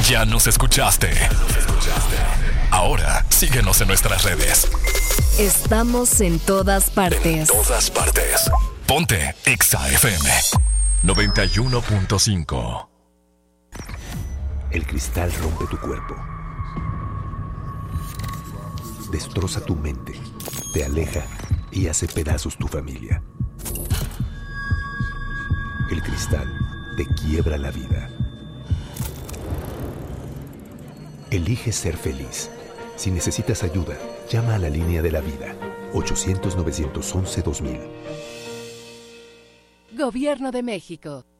Ya nos escuchaste. Ahora síguenos en nuestras redes. Estamos en todas partes. En todas partes. Ponte Exa FM 91.5. El cristal rompe tu cuerpo. Destroza tu mente. Te aleja y hace pedazos tu familia. El cristal te quiebra la vida. Elige ser feliz. Si necesitas ayuda, llama a la línea de la vida. 800-911-2000. Gobierno de México.